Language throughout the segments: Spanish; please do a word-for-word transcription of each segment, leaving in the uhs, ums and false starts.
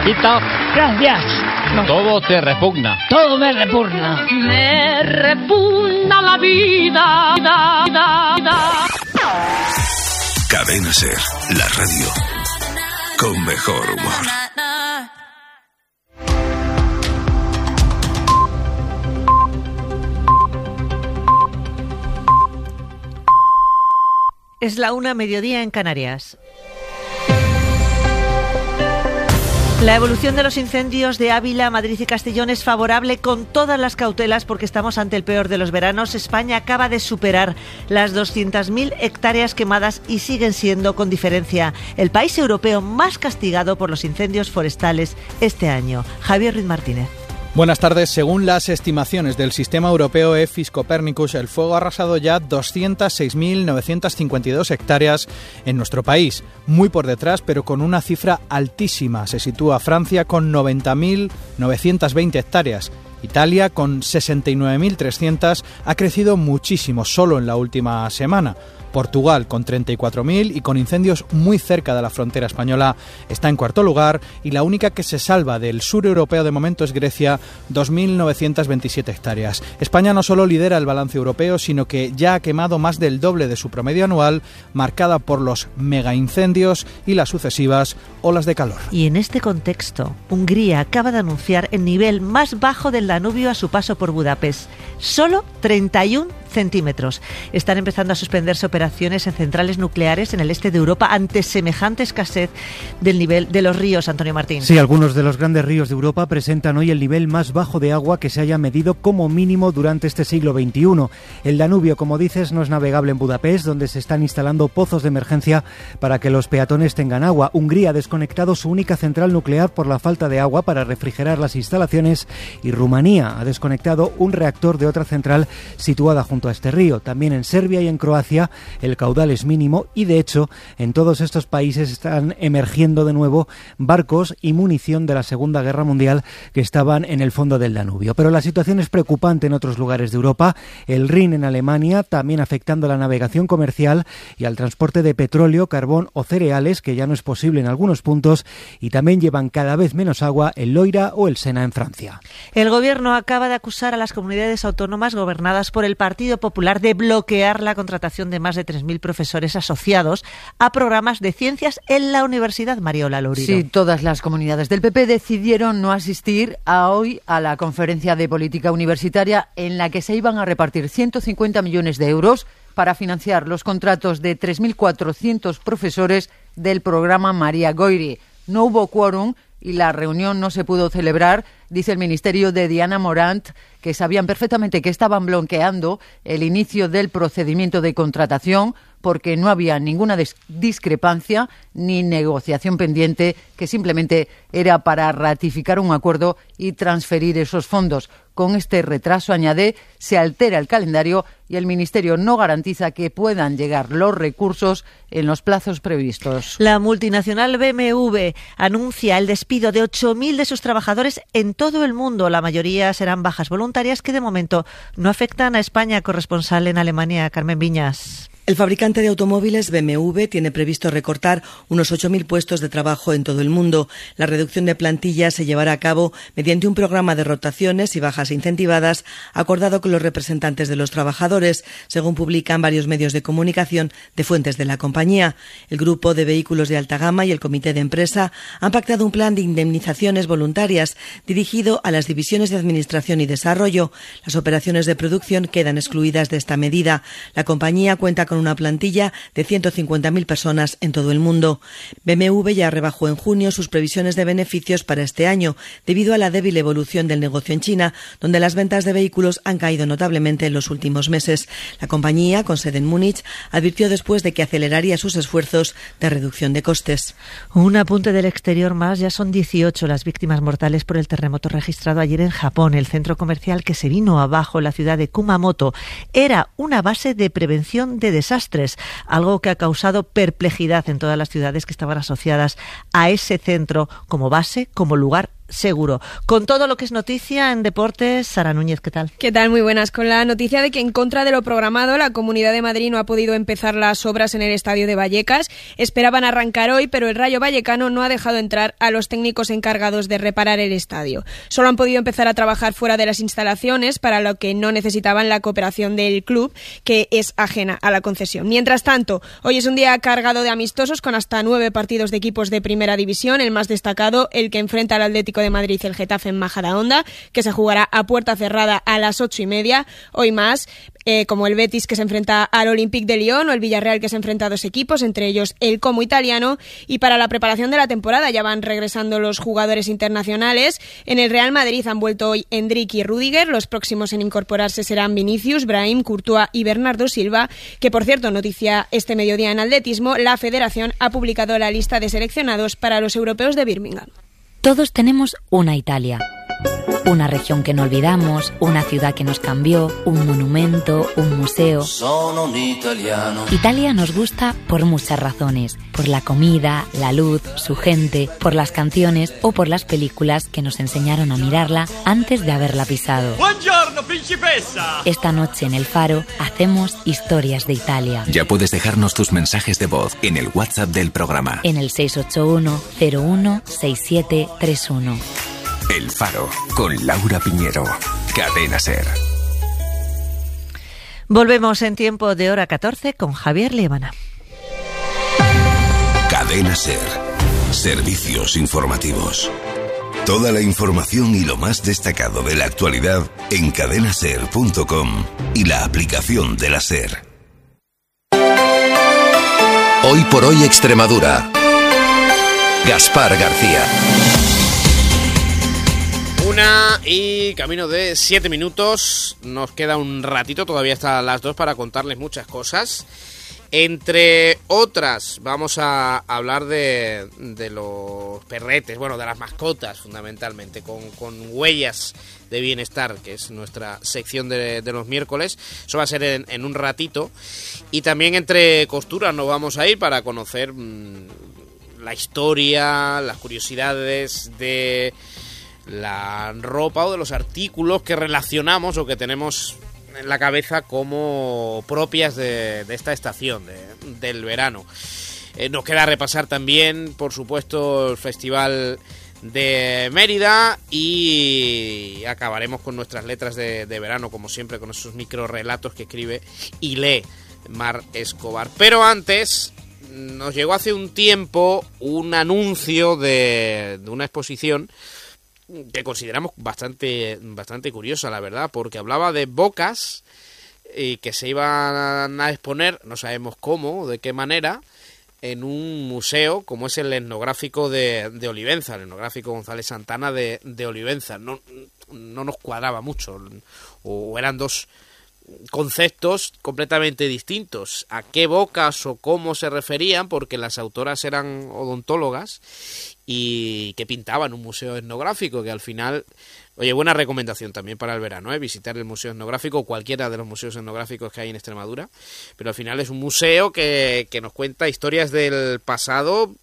Pepito. Gracias. No. Todo te repugna. Todo me repugna. Me repugna la vida. Da, da, da. Cadena Ser, la radio con mejor humor. Es la una, mediodía en Canarias. La evolución de los incendios de Ávila, Madrid y Castellón es favorable con todas las cautelas porque estamos ante el peor de los veranos. España acaba de superar las doscientas mil hectáreas quemadas y siguen siendo, con diferencia, el país europeo más castigado por los incendios forestales este año. Javier Ruiz Martínez. Buenas tardes. Según las estimaciones del sistema europeo EFIS Copernicus, el fuego ha arrasado ya doscientas seis mil novecientas cincuenta y dos hectáreas en nuestro país. Muy por detrás, pero con una cifra altísima. Se sitúa Francia con noventa mil novecientas veinte hectáreas. Italia, con sesenta y nueve mil trescientas, ha crecido muchísimo solo en la última semana. Portugal, con treinta y cuatro mil y con incendios muy cerca de la frontera española, está en cuarto lugar, y la única que se salva del sur europeo de momento es Grecia, dos mil novecientas veintisiete hectáreas. España no solo lidera el balance europeo, sino que ya ha quemado más del doble de su promedio anual, marcada por los megaincendios y las sucesivas olas de calor. Y en este contexto, Hungría acaba de anunciar el nivel más bajo del Danubio a su paso por Budapest. Solo treinta y un centímetros. Están empezando a suspenderse operaciones en centrales nucleares en el este de Europa ante semejante escasez del nivel de los ríos, Antonio Martín. Sí, algunos de los grandes ríos de Europa presentan hoy el nivel más bajo de agua que se haya medido como mínimo durante este siglo veintiuno. El Danubio, como dices, no es navegable en Budapest, donde se están instalando pozos de emergencia para que los peatones tengan agua. Hungría ha desconectado su única central nuclear por la falta de agua para refrigerar las instalaciones, y Rumanía ha desconectado un reactor de otra central situada junto a este río. También en Serbia y en Croacia el caudal es mínimo, y de hecho en todos estos países están emergiendo de nuevo barcos y munición de la Segunda Guerra Mundial que estaban en el fondo del Danubio. Pero la situación es preocupante en otros lugares de Europa. El Rin en Alemania, también afectando a la navegación comercial y al transporte de petróleo, carbón o cereales, que ya no es posible en algunos puntos, y también llevan cada vez menos agua el Loira o el Sena en Francia. El gobierno acaba de acusar a las comunidades autónomas gobernadas por el Partido Popular de bloquear la contratación de más de tres mil profesores asociados a programas de ciencias en la Universidad Mariola Lourido. Sí, todas las comunidades del P P decidieron no asistir a hoy a la conferencia de política universitaria en la que se iban a repartir ciento cincuenta millones de euros para financiar los contratos de tres mil cuatrocientos profesores del programa María Goiri. No hubo quórum y la reunión no se pudo celebrar, dice el ministerio de Diana Morant, que sabían perfectamente que estaban bloqueando el inicio del procedimiento de contratación porque no había ninguna discrepancia ni negociación pendiente, que simplemente era para ratificar un acuerdo y transferir esos fondos. Con este retraso, añade, se altera el calendario y el Ministerio no garantiza que puedan llegar los recursos en los plazos previstos. La multinacional B M W anuncia el despido de ocho mil de sus trabajadores en todo el mundo. La mayoría serán bajas voluntarias que de momento no afectan a España. Corresponsal en Alemania, Carmen Viñas. El fabricante de automóviles B M W tiene previsto recortar unos ocho mil puestos de trabajo en todo el mundo. La reducción de plantilla se llevará a cabo mediante un programa de rotaciones y bajas incentivadas acordado con los representantes de los trabajadores, según publican varios medios de comunicación de fuentes de la compañía. El grupo de vehículos de alta gama y el comité de empresa han pactado un plan de indemnizaciones voluntarias dirigido a las divisiones de administración y desarrollo. Las operaciones de producción quedan excluidas de esta medida. La compañía cuenta con una plantilla de ciento cincuenta mil personas en todo el mundo. B M W ya rebajó en junio sus previsiones de beneficios para este año, debido a la débil evolución del negocio en China, donde las ventas de vehículos han caído notablemente en los últimos meses. La compañía, con sede en Múnich, advirtió después de que aceleraría sus esfuerzos de reducción de costes. Un apunte del exterior más, ya son dieciocho las víctimas mortales por el terremoto registrado ayer en Japón. El centro comercial que se vino abajo en la ciudad de Kumamoto era una base de prevención de desastres, algo que ha causado perplejidad en todas las ciudades que estaban asociadas a ese centro como base, como lugar seguro. Con todo lo que es noticia en deportes, Sara Núñez, ¿qué tal? ¿Qué tal? Muy buenas. Con la noticia de que en contra de lo programado, la Comunidad de Madrid no ha podido empezar las obras en el estadio de Vallecas. Esperaban arrancar hoy, pero el Rayo Vallecano no ha dejado entrar a los técnicos encargados de reparar el estadio. Solo han podido empezar a trabajar fuera de las instalaciones, para lo que no necesitaban la cooperación del club, que es ajena a la concesión. Mientras tanto, hoy es un día cargado de amistosos con hasta nueve partidos de equipos de primera división. El más destacado, el que enfrenta al Atlético de Madrid y el Getafe en Majadahonda, que se jugará a puerta cerrada a las ocho y media. Hoy más, eh, como el Betis, que se enfrenta al Olympique de Lyon, o el Villarreal, que se enfrenta a dos equipos, entre ellos el Como italiano. Y para la preparación de la temporada ya van regresando los jugadores internacionales. En el Real Madrid han vuelto hoy Endrick y Rüdiger. Los próximos en incorporarse serán Vinicius, Brahim, Courtois y Bernardo Silva, que por cierto, noticia este mediodía en atletismo, la Federación ha publicado la lista de seleccionados para los europeos de Birmingham. Todos tenemos una Italia. Una región que no olvidamos, una ciudad que nos cambió, un monumento, un museo. Sono un italiano. Italia nos gusta por muchas razones. Por la comida, la luz, su gente, por las canciones o por las películas que nos enseñaron a mirarla antes de haberla pisado. Buongiorno, principessa. Esta noche en El Faro hacemos historias de Italia. Ya puedes dejarnos tus mensajes de voz en el WhatsApp del programa. En el seis ocho uno cero uno seis siete tres uno. El Faro, con Laura Piñero. Cadena SER. Volvemos en tiempo de hora catorce con Javier Liebana. Cadena SER. Servicios informativos. Toda la información y lo más destacado de la actualidad en cadena ser punto com y la aplicación de la SER. Hoy por hoy Extremadura. Gaspar García. Una y camino de siete minutos. Nos queda un ratito, todavía hasta las dos, para contarles muchas cosas. Entre otras, vamos a hablar de, de los perretes, bueno, de las mascotas fundamentalmente, con, con huellas de bienestar, que es nuestra sección de, de los miércoles. Eso va a ser en, en un ratito. Y también entre costuras nos vamos a ir para conocer mmm, la historia, las curiosidades de la ropa o de los artículos que relacionamos o que tenemos en la cabeza como propias de, de esta estación, de, del verano. Eh, nos queda repasar también, por supuesto, el Festival de Mérida y acabaremos con nuestras letras de, de verano, como siempre, con esos microrelatos que escribe y lee Mar Escobar. Pero antes, nos llegó hace un tiempo un anuncio de, de una exposición que consideramos bastante bastante curiosa, la verdad, porque hablaba de bocas y que se iban a exponer, no sabemos cómo, de qué manera, en un museo como es el etnográfico de, de Olivenza, el etnográfico González Santana de, de Olivenza. No, no nos cuadraba mucho, o eran dos conceptos completamente distintos. ¿A qué bocas o cómo se referían? Porque las autoras eran odontólogas y que pintaban un museo etnográfico, que al final, oye, buena recomendación también para el verano, ¿eh? Visitar el museo etnográfico o cualquiera de los museos etnográficos que hay en Extremadura, pero al final es un museo que, que nos cuenta historias del pasado,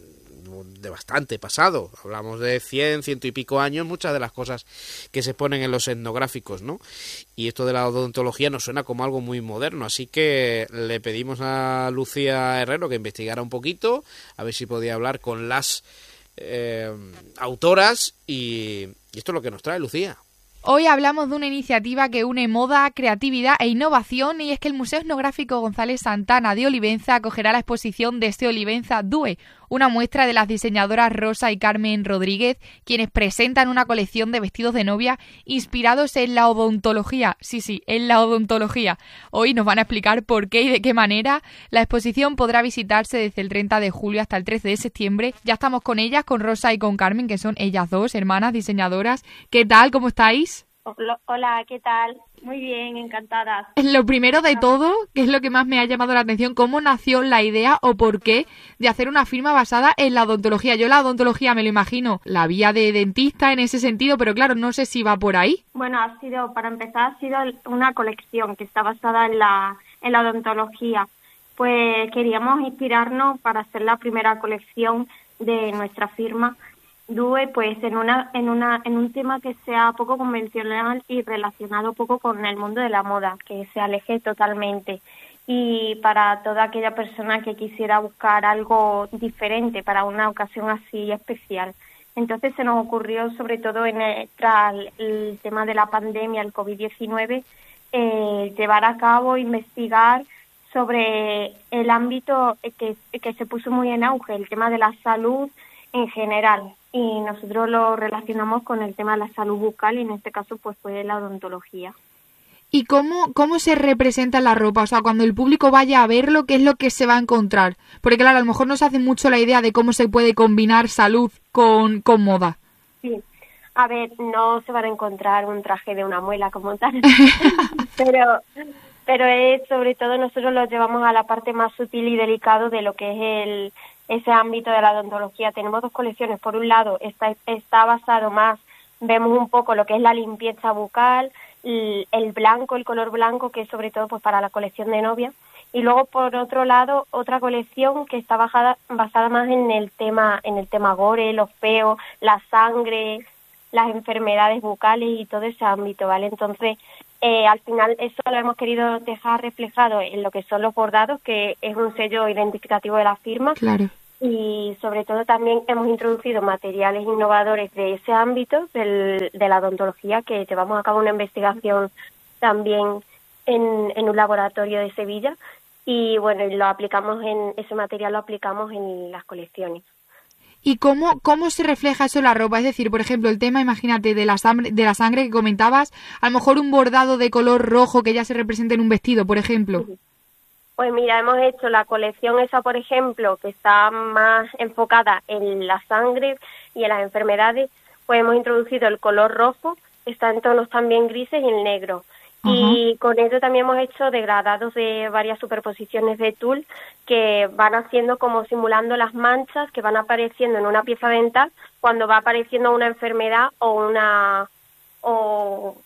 de bastante pasado, hablamos de cien, ciento y pico años, muchas de las cosas que se ponen en los etnográficos, ¿no? Y esto de la odontología nos suena como algo muy moderno, así que le pedimos a Lucía Herrero que investigara un poquito, a ver si podía hablar con las eh, autoras, y, y esto es lo que nos trae Lucía. Hoy hablamos de una iniciativa que une moda, creatividad e innovación, y es que el Museo Etnográfico González Santana de Olivenza acogerá la exposición Desde Olivenza Due, una muestra de las diseñadoras Rosa y Carmen Rodríguez, quienes presentan una colección de vestidos de novia inspirados en la odontología. Sí, sí, en la odontología. Hoy nos van a explicar por qué y de qué manera. La exposición podrá visitarse desde el treinta de julio hasta el trece de septiembre. Ya estamos con ellas, con Rosa y con Carmen, que son ellas dos, hermanas diseñadoras. ¿Qué tal? ¿Cómo estáis? Hola, ¿qué tal? Muy bien, encantadas. Lo primero de todo, que es lo que más me ha llamado la atención, ¿cómo nació la idea o por qué de hacer una firma basada en la odontología? Yo la odontología me lo imagino, la vía de dentista en ese sentido, pero claro, no sé si va por ahí. Bueno, ha sido, para empezar, ha sido una colección que está basada en la, en la odontología. Pues queríamos inspirarnos para hacer la primera colección de nuestra firma D U E, pues en una en una en un tema que sea poco convencional y relacionado poco con el mundo de la moda, que se aleje totalmente. Y para toda aquella persona que quisiera buscar algo diferente para una ocasión así especial. Entonces se nos ocurrió, sobre todo en el, tras el tema de la pandemia, el covid diecinueve, eh, llevar a cabo, investigar sobre el ámbito que, que se puso muy en auge, el tema de la salud en general. Y nosotros lo relacionamos con el tema de la salud bucal y en este caso pues fue la odontología. ¿Y cómo, cómo se representa la ropa? O sea, cuando el público vaya a verlo, ¿qué es lo que se va a encontrar? Porque claro, a lo mejor no se hace mucho la idea de cómo se puede combinar salud con, con moda. Sí, a ver, no se van a encontrar un traje de una muela como tal, pero pero es sobre todo nosotros lo llevamos a la parte más sutil y delicado de lo que es el ese ámbito de la odontología. Tenemos dos colecciones. Por un lado, está, está basado más, vemos un poco lo que es la limpieza bucal, el, el blanco, el color blanco, que es sobre todo pues para la colección de novia. Y luego, por otro lado, otra colección que está bajada, basada más en el tema en el tema gore, los peos, la sangre, las enfermedades bucales y todo ese ámbito, ¿vale? Entonces, eh, al final eso lo hemos querido dejar reflejado en lo que son los bordados, que es un sello identificativo de la firma. Claro. Y sobre todo también hemos introducido materiales innovadores de ese ámbito, del, de la odontología, que llevamos a cabo una investigación también en, en un laboratorio de Sevilla. Y bueno, lo aplicamos en ese material lo aplicamos en las colecciones. ¿Y cómo, cómo se refleja eso en la ropa? Es decir, por ejemplo, el tema, imagínate, de la, sangre, de la sangre que comentabas, a lo mejor un bordado de color rojo que ya se representa en un vestido, por ejemplo. Pues mira, hemos hecho la colección esa, por ejemplo, que está más enfocada en la sangre y en las enfermedades, pues hemos introducido el color rojo, está en tonos también grises y el negro. Y con ello también hemos hecho degradados de varias superposiciones de tul que van haciendo como simulando las manchas que van apareciendo en una pieza dental cuando va apareciendo una enfermedad o una o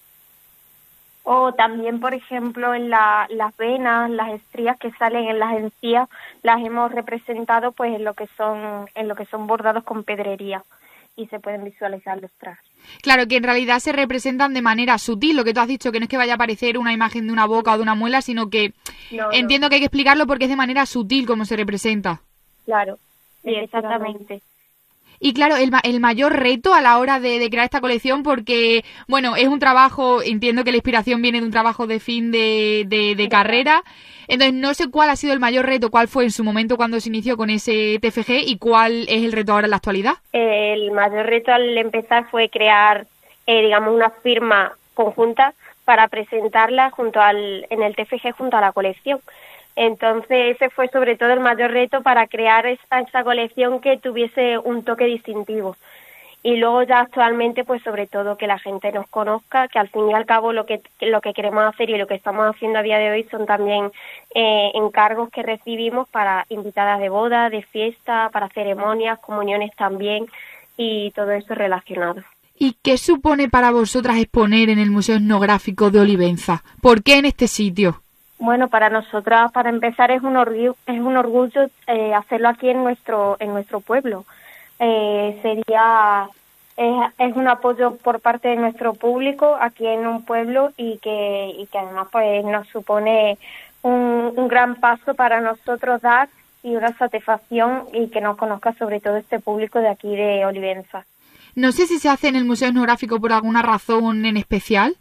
o también, por ejemplo, en la, las venas, las estrías que salen en las encías, las hemos representado pues en lo que son en lo que son bordados con pedrería y se pueden visualizar los trajes. Claro, que en realidad se representan de manera sutil, lo que tú has dicho, que no es que vaya a aparecer una imagen de una boca o de una muela, sino que no, entiendo no. que hay que explicarlo porque es de manera sutil como se representa. Claro, sí, exactamente. Y claro, el, el mayor reto a la hora de, de crear esta colección, porque, bueno, es un trabajo, entiendo que la inspiración viene de un trabajo de fin de, de, de carrera, entonces no sé cuál ha sido el mayor reto, cuál fue en su momento cuando se inició con ese T F G y cuál es el reto ahora en la actualidad. El mayor reto al empezar fue crear, eh, digamos, una firma conjunta para presentarla junto al en el T F G junto a la colección. Entonces ese fue sobre todo el mayor reto para crear esa, esa colección que tuviese un toque distintivo. Y luego ya actualmente pues sobre todo que la gente nos conozca, que al fin y al cabo lo que lo que queremos hacer y lo que estamos haciendo a día de hoy son también eh, encargos que recibimos para invitadas de boda, de fiesta, para ceremonias, comuniones también y todo eso relacionado. ¿Y qué supone para vosotras exponer en el Museo Etnográfico de Olivenza? ¿Por qué en este sitio? Bueno, para nosotras, para empezar, es un orgullo, es un orgullo eh, hacerlo aquí en nuestro en nuestro pueblo. Eh, sería es, es un apoyo por parte de nuestro público aquí en un pueblo y que y que además pues nos supone un, un gran paso para nosotros dar y una satisfacción y que nos conozca sobre todo este público de aquí de Olivenza. No sé si se hace en el Museo Etnográfico por alguna razón en especial.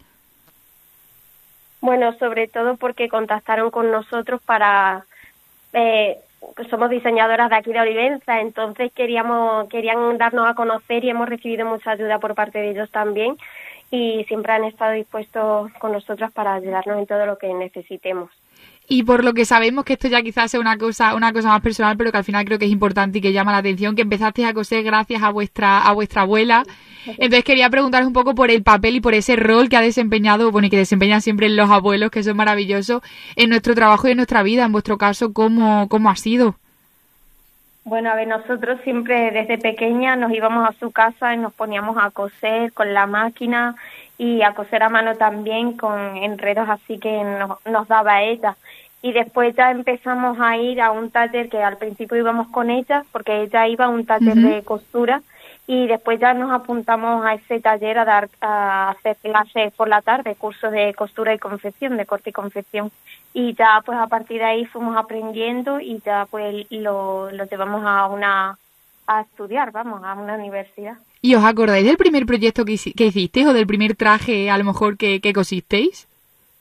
Bueno, sobre todo porque contactaron con nosotros para... Eh, somos diseñadoras de aquí de Olivenza, entonces queríamos querían darnos a conocer y hemos recibido mucha ayuda por parte de ellos también y siempre han estado dispuestos con nosotros para ayudarnos en todo lo que necesitemos. Y por lo que sabemos, que esto ya quizás sea una cosa una cosa más personal, pero que al final creo que es importante y que llama la atención, que empezasteis a coser gracias a vuestra a vuestra abuela. Entonces quería preguntaros un poco por el papel y por ese rol que ha desempeñado, bueno, y que desempeñan siempre los abuelos, que son maravillosos, en nuestro trabajo y en nuestra vida. En vuestro caso, ¿cómo, cómo ha sido? Bueno, a ver, nosotros siempre desde pequeña nos íbamos a su casa y nos poníamos a coser con la máquina y a coser a mano también con enredos así que nos, nos daba ella. Y después ya empezamos a ir a un taller que al principio íbamos con ella, porque ella iba a un taller uh-huh. de costura y después ya nos apuntamos a ese taller a dar a hacer clases por la tarde, cursos de costura y confección, de corte y confección. Y ya pues a partir de ahí fuimos aprendiendo y ya pues lo, lo llevamos a una a estudiar, vamos, a una universidad. ¿Y os acordáis del primer proyecto que, que hicisteis o del primer traje a lo mejor que, que cosisteis?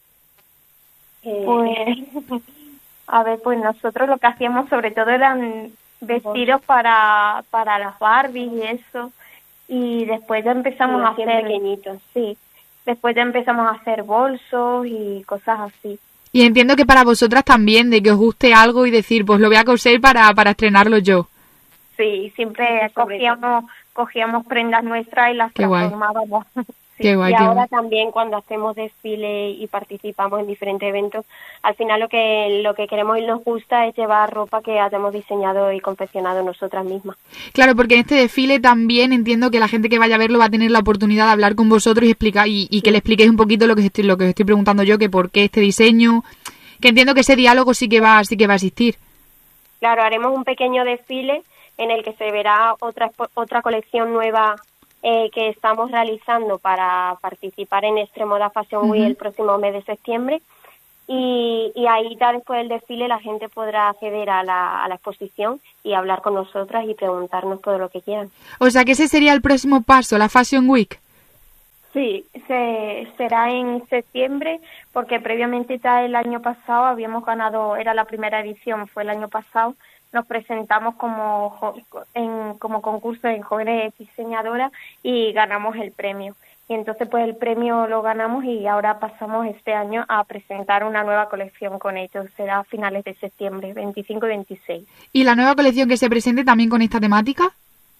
Eh, pues, a ver, pues nosotros lo que hacíamos sobre todo eran vestidos para, para las Barbies y eso, y después ya empezamos a hacer pequeñitos, sí, después ya empezamos a hacer bolsos y cosas así. Y entiendo que para vosotras también, de que os guste algo y decir, pues lo voy a coser para, para estrenarlo yo. Sí, siempre cogíamos, cogíamos prendas nuestras y las Qué guay. transformábamos. Sí, Qué guay, y qué ahora guay. también cuando hacemos desfile y participamos en diferentes eventos, al final lo que lo que queremos y nos gusta es llevar ropa que hayamos diseñado y confeccionado nosotras mismas. Claro, porque en este desfile también entiendo que la gente que vaya a verlo va a tener la oportunidad de hablar con vosotros y explicar y, y que le expliquéis un poquito lo que estoy, lo que os estoy preguntando yo, que por qué este diseño, que entiendo que ese diálogo sí que va, sí que va a existir. Claro, haremos un pequeño desfile en el que se verá otra otra colección nueva eh, que estamos realizando para participar en Extremoda Fashion Week uh-huh. el próximo mes de septiembre. Y, y ahí ya después del desfile la gente podrá acceder a la, a la exposición y hablar con nosotras y preguntarnos todo lo que quieran. O sea que ese sería el próximo paso, la Fashion Week. Sí, se, será en septiembre porque previamente ya el año pasado habíamos ganado, era la primera edición, fue el año pasado, nos presentamos como en como concurso en jóvenes diseñadoras y ganamos el premio. Y entonces pues el premio lo ganamos y ahora pasamos este año a presentar una nueva colección con ellos. Será a finales de septiembre, veinticinco y veintiséis. ¿Y la nueva colección que se presente también con esta temática?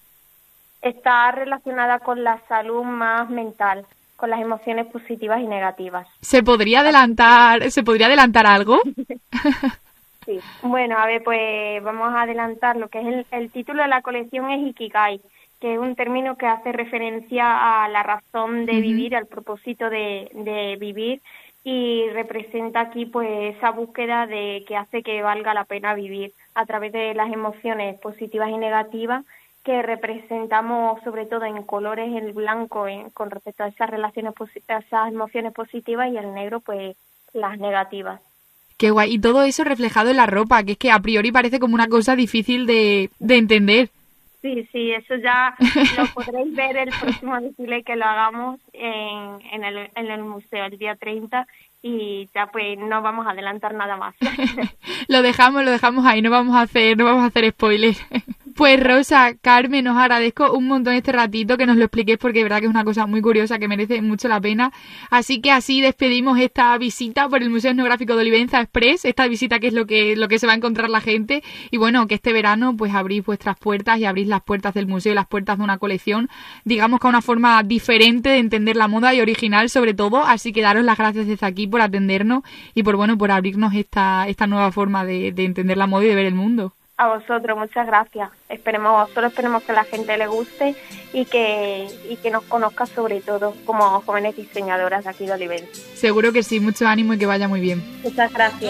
Está relacionada con la salud más mental, con las emociones positivas y negativas. ¿Se podría adelantar, ¿se podría adelantar algo? Sí. Bueno, a ver, pues vamos a adelantar lo que es el, el título de la colección es Ikigai, que es un término que hace referencia a la razón de uh-huh. vivir, al propósito de, de vivir y representa aquí pues esa búsqueda de que hace que valga la pena vivir a través de las emociones positivas y negativas que representamos sobre todo en colores el blanco en, con respecto a esas relaciones a esas emociones positivas y el negro pues las negativas. Qué guay. Y todo eso reflejado en la ropa, que es que a priori parece como una cosa difícil de, de entender. Sí, sí, eso ya lo podréis ver el próximo desfile que lo hagamos en, en, el, en el museo el día treinta y ya pues no vamos a adelantar nada más. Lo dejamos, lo dejamos ahí, no vamos a hacer, no vamos a hacer spoiler. Pues Rosa, Carmen, os agradezco un montón este ratito que nos lo expliquéis porque de verdad que es una cosa muy curiosa que merece mucho la pena. Así que así despedimos esta visita por el Museo Etnográfico de Olivenza Express, esta visita que es lo que lo que se va a encontrar la gente y bueno, que este verano pues abrís vuestras puertas y abrís las puertas del museo y las puertas de una colección, digamos que a una forma diferente de entender la moda y original sobre todo, así que daros las gracias desde aquí por atendernos y por bueno por abrirnos esta esta nueva forma de, de entender la moda y de ver el mundo. A vosotros, muchas gracias. Esperemos, solo esperemos que a la gente le guste y que y que nos conozca sobre todo como jóvenes diseñadoras de aquí de Olivenza. Seguro que sí, mucho ánimo y que vaya muy bien. Muchas gracias.